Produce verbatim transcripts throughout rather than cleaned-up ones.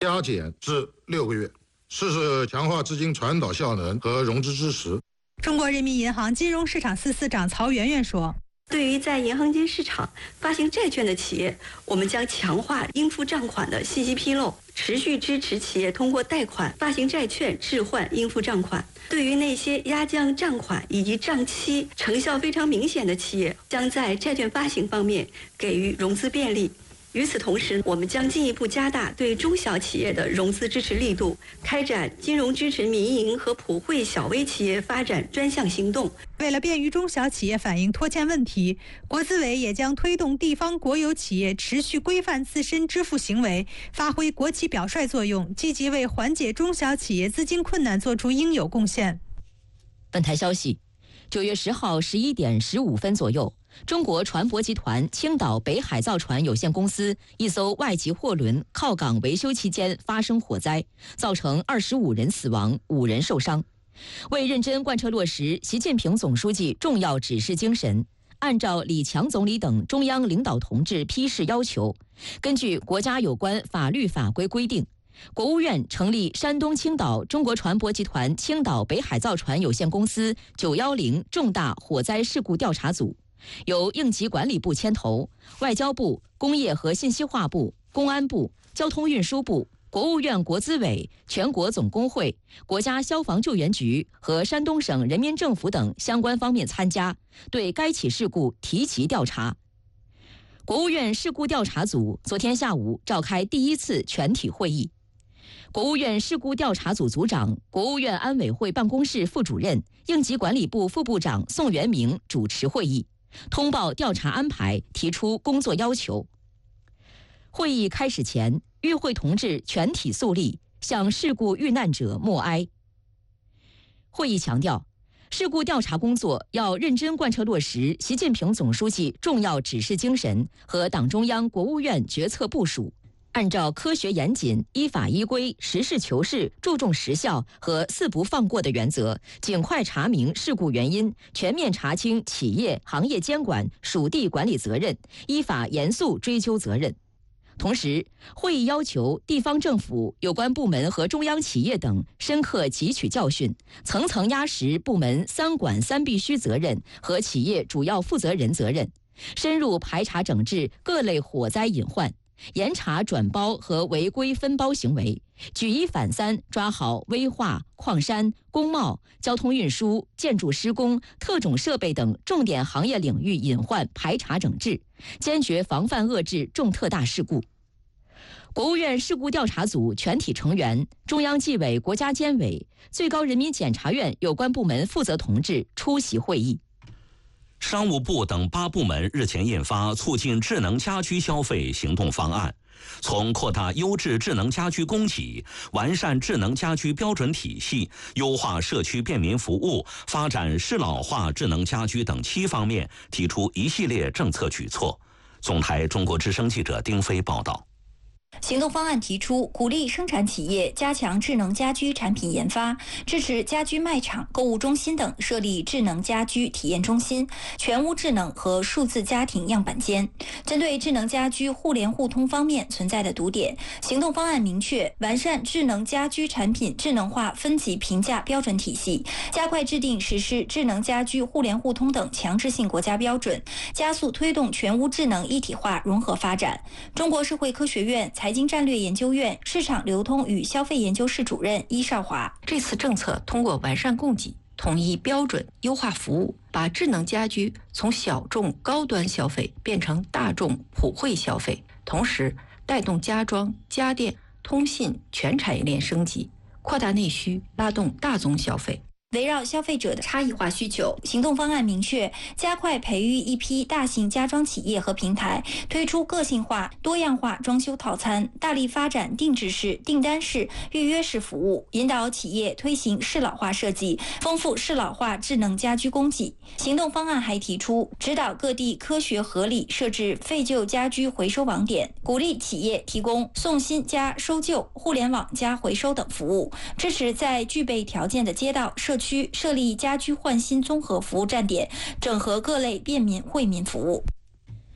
加减至六个月。四是强化资金传导效能和融资支持。 中国人民银行金融市场司司长曹媛媛说， 对于在银行间市场发行债券的企业，我们将强化应付账款的信息披露，持续支持企业通过贷款、发行债券置换应付账款。对于那些压降账款以及账期成效非常明显的企业，将在债券发行方面给予融资便利。与此同时，我们将进一步加大对中小企业的融资支持力度，开展金融支持民营和普惠小微企业发展专项行动。 为了便于中小企业反映拖欠问题，国资委也将推动地方国有企业持续规范自身支付行为，发挥国企表率作用，积极为缓解中小企业资金困难做出应有贡献。 本台消息，九月十号十一点十五分左右，中国船舶集团青岛北海造船有限公司一艘外籍货轮靠港维修期间发生火灾，造成二十五人死亡，五人受伤。为认真贯彻落实习近平总书记重要指示精神，按照李强总理等中央领导同志批示要求，根据国家有关法律法规规定，国务院成立山东青岛中国船舶集团青岛北海造船有限公司九一零重大火灾事故调查组，由应急管理部牵头，外交部、工业和信息化部、公安部、交通运输部、国务院国资委、全国总工会、国家消防救援局和山东省人民政府等相关方面参加，对该起事故提起调查。国务院事故调查组昨天下午召开第一次全体会议，国务院事故调查组组长、国务院安委会办公室副主任、应急管理部副部长宋元明主持会议，通报调查安排，提出工作要求。会议开始前，与会同志全体肃立，向事故遇难者默哀。会议强调，事故调查工作要认真贯彻落实习近平总书记重要指示精神和党中央、国务院决策部署，按照科学严谨、依法依规、实事求是、注重实效和四不放过的原则，尽快查明事故原因，全面查清企业、行业监管、属地管理责任，依法严肃追究责任。同时，会议要求地方政府有关部门和中央企业等深刻汲取教训，层层压实部门三管三必须责任和企业主要负责人责任，深入排查整治各类火灾隐患，严查转包和违规分包行为，举一反三抓好危化、矿山、工贸、交通运输、建筑施工、特种设备等重点行业领域隐患排查整治，坚决防范遏制重特大事故。国务院事故调查组全体成员、中央纪委国家监委、最高人民检察院有关部门负责同志出席会议。 商务部等八部门日前印发促进智能家居消费行动方案，从扩大优质智能家居供给、完善智能家居标准体系、优化社区便民服务、发展适老化智能家居等七方面提出一系列政策举措。总台中国之声记者丁飞报道。 行动方案提出，鼓励生产企业加强智能家居产品研发，支持家居卖场、购物中心等设立智能家居体验中心、全屋智能和数字家庭样板间。针对智能家居互联互通方面存在的堵点，行动方案明确完善智能家居产品智能化分级评价标准体系，加快制定实施智能家居互联互通等强制性国家标准，加速推动全屋智能一体化融合发展。中国社会科学院财经战略研究院市场流通与消费研究室主任伊少华， 这次政策通过完善供给、统一标准、优化服务，把智能家居从小众高端消费变成大众普惠消费，同时带动家装、家电、通信全产业链升级，扩大内需，拉动大宗消费。 围绕消费者的差异化需求，行动方案明确加快培育一批大型家装企业和平台，推出个性化、多样化装修套餐，大力发展定制式、订单式、预约式服务，引导企业推行适老化设计，丰富适老化智能家居供给。行动方案还提出，指导各地科学合理设置废旧家居回收网点，鼓励企业提供送新加收旧、互联网加回收等服务，支持在具备条件的街道社区设立家居换新综合服务站点，整合各类便民惠民服务。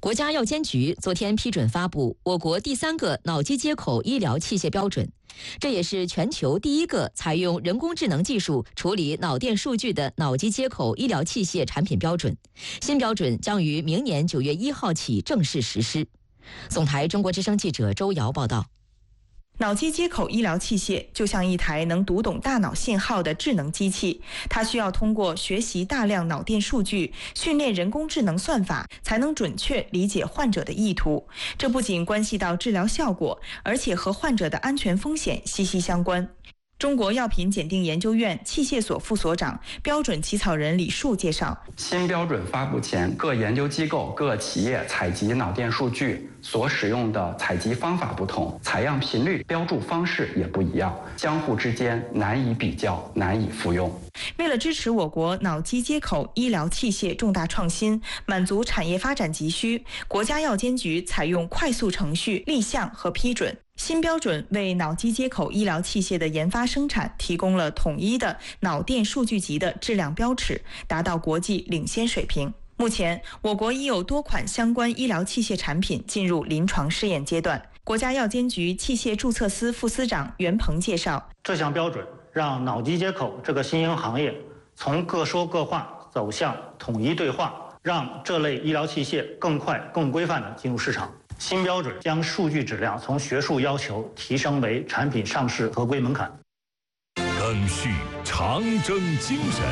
国家药监局昨天批准发布我国第三个脑机接口医疗器械标准，这也是全球第一个采用人工智能技术处理脑电数据的脑机接口医疗器械产品标准。新标准将于明年九月一号起正式实施。总台中国之声记者周瑶报道。 脑机接口医疗器械就像一台能读懂大脑信号的智能机器，它需要通过学习大量脑电数据，训练人工智能算法，才能准确理解患者的意图。这不仅关系到治疗效果，而且和患者的安全风险息息相关。中国药品检定研究院器械所副所长、标准起草人李树介绍， 新标准发布前，各研究机构、各企业采集脑电数据所使用的采集方法不同，采样频率、标注方式也不一样，相互之间难以比较，难以复用。 为了支持我国脑机接口医疗器械重大创新，满足产业发展急需，国家药监局采用快速程序立项和批准。新标准为脑机接口医疗器械的研发生产提供了统一的脑电数据集的质量标尺，达到国际领先水平。目前，我国已有多款相关医疗器械产品进入临床试验阶段。国家药监局器械注册司副司长袁鹏介绍， 这项标准让脑机接口这个新兴行业从各说各话走向统一对话，让这类医疗器械更快、更规范地进入市场。新标准将数据质量从学术要求提升为产品上市合规门槛。 赓续长征精神，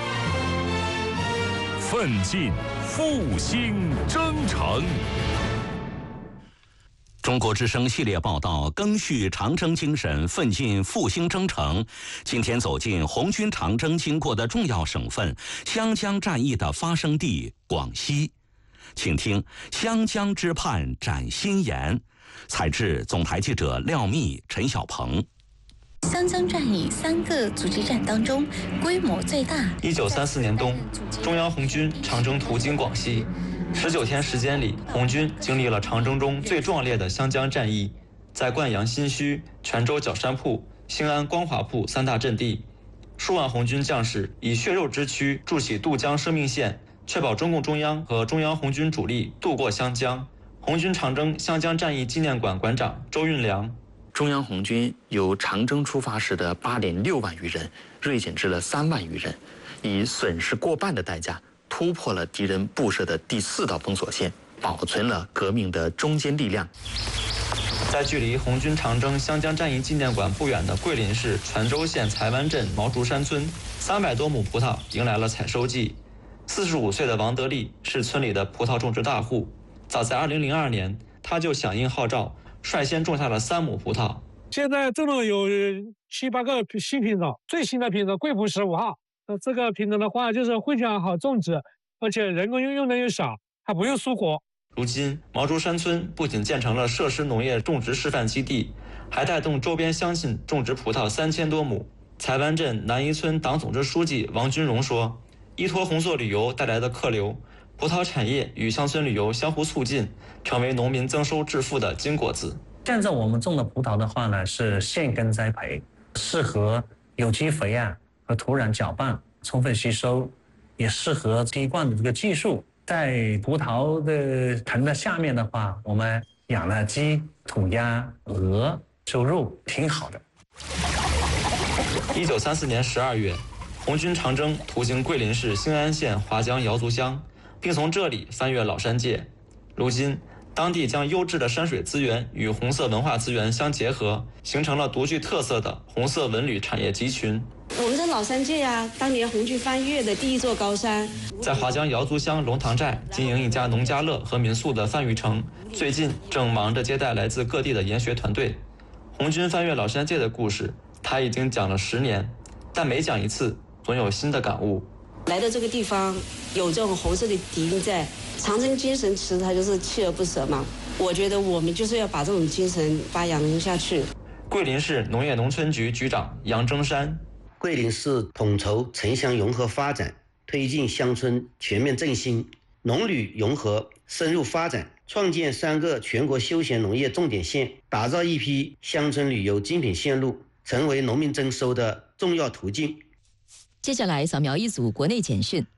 奋进复兴征程。 中国之声系列报道，赓续长征精神，奋进复兴征程。今天走进红军长征经过的重要省份——湘江战役的发生地广西。请听湘江之畔展新言，采制总台记者廖密、陈小鹏。 湘江战役三个阻击战当中，规模最大。 一九三四年冬，中央红军长征途经广西，十九天时间里，红军经历了长征中最壮烈的湘江战役，在灌阳新圩、泉州角山铺、兴安光华铺三大阵地，数万红军将士以血肉之躯筑起渡江生命线，确保中共中央和中央红军主力渡过湘江。红军长征湘江战役纪念馆馆长周运良， 中央红军由长征出发时的八点六万余人锐减至了三万余人，以损失过半的代价突破了敌人布设的第四道封锁线，保存了革命的中坚力量。 在距离红军长征湘江战役纪念馆不远的桂林市泉州县才湾镇毛竹山村，三百多亩葡萄迎来了采收季。四十五岁的王德利是村里的葡萄种植大户，早在二零零二年，他就响应号召，率先种下了三亩葡萄。 现在种了有七八个新品种，最新的品种贵埔十五号。那这个品种的话，就是非常好种植，而且人工用用的又少，还不用疏活。 如今，毛竹山村不仅建成了设施农业种植示范基地，还带动周边乡亲种植葡萄三千多亩。才湾镇南一村党组织书记王军荣说，依托红色旅游带来的客流，葡萄产业与乡村旅游相互促进，成为农民增收致富的金果子。 现在我们种的葡萄的话呢，是现根栽培，适合有机肥啊和土壤搅拌充分吸收，也适合滴灌的这个技术。在葡萄的藤的下面的话，我们养了鸡、土鸭、鹅，收入挺好的。 一九三四年十二月，红军长征途经桂林市兴安县华江瑶族乡，并从这里翻越老山界。如今，当地将优质的山水资源与红色文化资源相结合，形成了独具特色的红色文旅产业集群。 我们这老山界呀、啊，当年红军翻越的第一座高山。 在华江瑶族乡龙塘寨经营一家农家乐和民宿的范玉成，最近正忙着接待来自各地的研学团队。红军翻越老山界的故事，他已经讲了十年，但每讲一次，总有新的感悟。 来到这个地方，有这种红色的底蕴在，长征精神词它就是锲而不舍嘛。我觉得我们就是要把这种精神发扬下去。 桂林市农业农村局局长杨征山， 桂林市统筹城乡融合发展，推进乡村全面振兴，农旅融合深入发展，创建三个全国休闲农业重点县，打造一批乡村旅游精品线路，成为农民增收的重要途径。 接下来扫描一组国内简讯。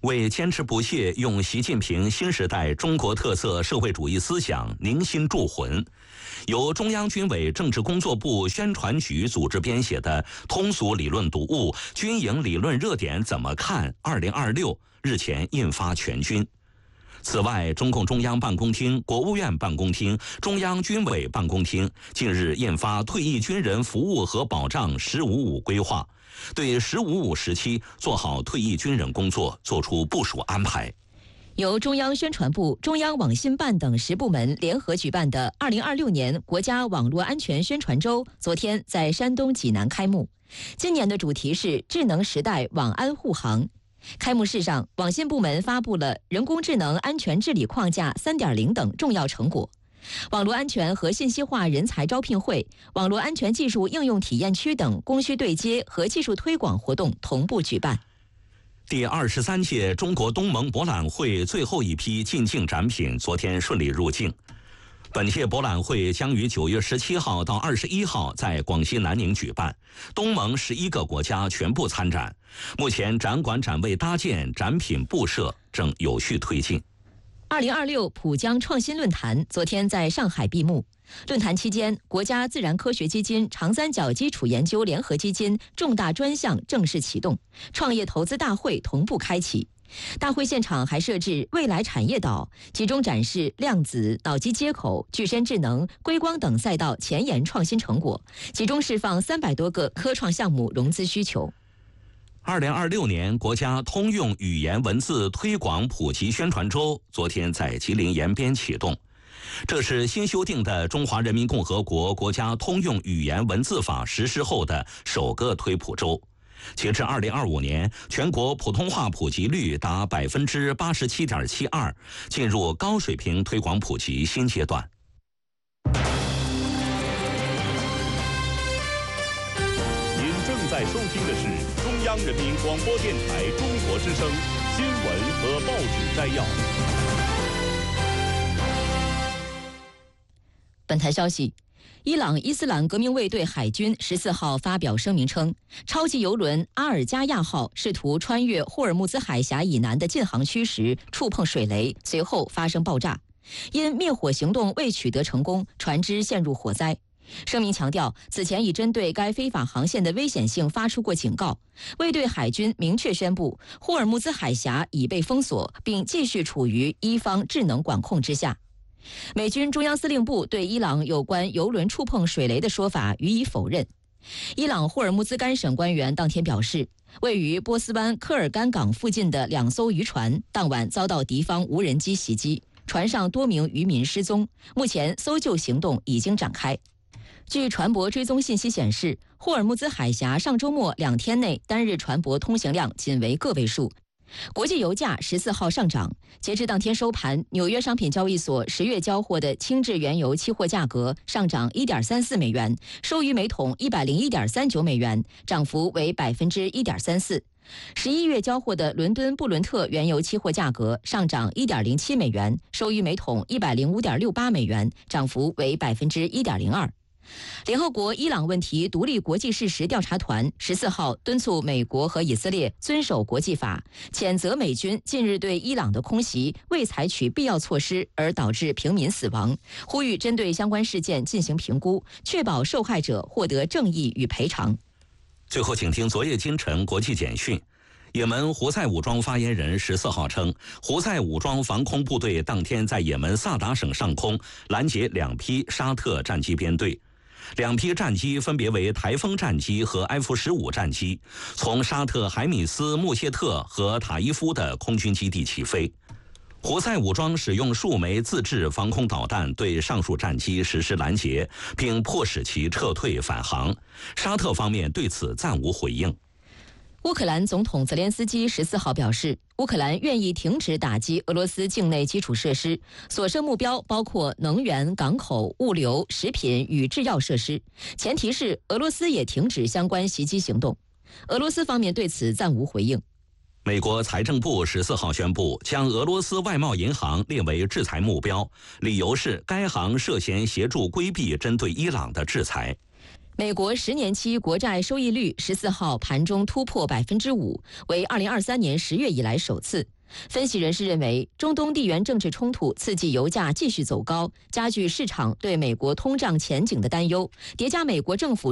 为坚持不懈用习近平新时代中国特色社会主义思想凝心铸魂，由中央军委政治工作部宣传局组织编写的通俗理论读物《军营理论热点怎么看二零二六》日前印发全军。此外，中共中央办公厅、国务院办公厅、中央军委办公厅近日印发《退役军人服务和保障“十五五”规划》，对“十五五”时期做好退役军人工作作出部署安排。 由中央宣传部、中央网信办等十部门联合举办的二零二六年国家网络安全宣传周，昨天在山东济南开幕。今年的主题是智能时代网安护航。开幕式上，网信部门发布了人工智能安全治理框架 三点零 等重要成果。网络安全和信息化人才招聘会、网络安全技术应用体验区等供需对接和技术推广活动同步举办。 第二十三届中国东盟博览会最后一批进境展品昨天顺利入境。本届博览会将于九月十七号到二十一号在广西南宁举办，东盟十一个国家全部参展。目前展馆展位搭建、展品布设正有序推进。 二零二六浦江创新论坛昨天在上海闭幕。论坛期间，国家自然科学基金长三角基础研究联合基金重大专项正式启动，创业投资大会同步开启。大会现场还设置未来产业岛，集中展示量子、脑机接口、具身智能、硅光等赛道前沿创新成果，集中释放三百多个科创项目融资需求。 二零二六年国家通用语言文字推广普及宣传周昨天在吉林延边启动。这是新修订的《中华人民共和国国家通用语言文字法》实施后的首个推普周。截至二零二五年，全国普通话普及率达百分之八十七点七二，进入高水平推广普及新阶段。 您正在收听的是中央人民广播电台中国之声新闻和报纸摘要。 本台消息。伊朗伊斯兰革命卫队海军十四号发表声明称，超级油轮阿尔加亚号试图穿越霍尔木兹海峡以南的禁航区时触碰水雷，随后发生爆炸。因灭火行动未取得成功，船只陷入火灾。声明强调，此前已针对该非法航线的危险性发出过警告。卫队海军明确宣布，霍尔木兹海峡已被封锁，并继续处于伊方智能管控之下。美军中央司令部对伊朗有关油轮触碰水雷的说法予以否认。伊朗霍尔木兹干省官员当天表示，位于波斯湾科尔干港附近的两艘渔船当晚遭到敌方无人机袭击，船上多名渔民失踪，目前搜救行动已经展开。据船舶追踪信息显示，霍尔木兹海峡上周末两天内单日船舶通行量仅为个位数。国际油价十四号上涨，截至当天收盘，纽约商品交易所十月交货的轻质原油期货价格上涨一点三四美元，收于每桶一百零一点三九美元，涨幅为百分之一点三四。十一月交货的伦敦布伦特原油期货价格上涨一点零七美元，收于每桶一百零五点六八美元，涨幅为百分之一点零二。联合国伊朗问题独立国际事实调查团十四号敦促美国和以色列遵守国际法，谴责美军近日对伊朗的空袭未采取必要措施而导致平民死亡，呼吁针对相关事件进行评估，确保受害者获得正义与赔偿。 最后，请听昨夜今晨国际简讯。也门胡塞武装发言人十四号称，胡塞武装防空部队当天在也门萨达省上空拦截两批沙特战机编队。两批战机分别为台风战机和 F 十五 战机，从沙特海米斯、穆谢特和塔伊夫的空军基地起飞。胡塞武装使用数枚自制防空导弹对上述战机实施拦截，并迫使其撤退返航。沙特方面对此暂无回应。 乌克兰总统泽连斯基十四号表示，乌克兰愿意停止打击俄罗斯境内基础设施，所涉目标包括能源、港口、物流、食品与制药设施，前提是俄罗斯也停止相关袭击行动。俄罗斯方面对此暂无回应。 美国财政部十四号宣布，将俄罗斯外贸银行列为制裁目标，理由是该行涉嫌协助规避针对伊朗的制裁。 美国十年期国债收益率十四号盘中突破百分之五，为二零二三年十月以来首次。分析人士认为，中东地缘政治冲突刺激油价继续走高，加剧市场对美国通胀前景的担忧，叠加美国政府